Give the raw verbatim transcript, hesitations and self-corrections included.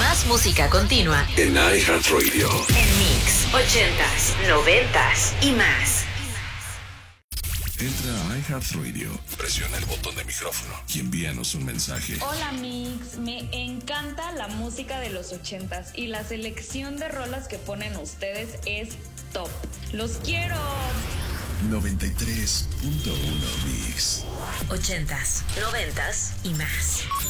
Más música continua en iHeartRadio. En Mix, ochentas, noventas y más. Entra a iHeartRadio, presiona el botón de micrófono y envíanos un mensaje. Hola Mix, me encanta la música de los ochentas y la selección de rolas que ponen ustedes es top. ¡Los quiero! noventa y tres punto uno Mix. Ochentas, noventas y más.